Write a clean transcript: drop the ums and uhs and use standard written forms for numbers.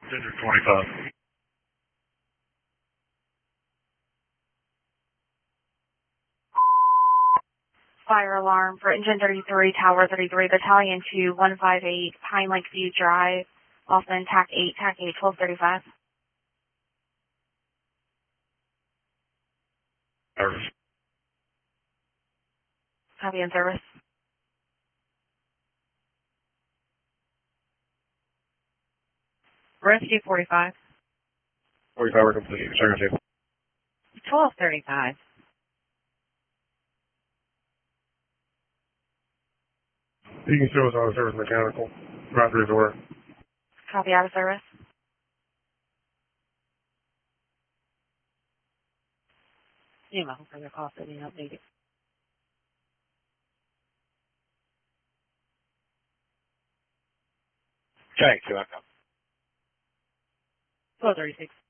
Ginger 25. Fire alarm for engine 33, tower 33, battalion 2, 158, Pine Lake View Drive, Hoffman, TAC 8, TAC 8, 1235. Service. Copy in service. Rescue 45. 45 are complete. Service. 1235. You can show us auto service mechanical. Right through the door. Copy out of service. Email for the call setting updated. Tank 2 echo. 1236.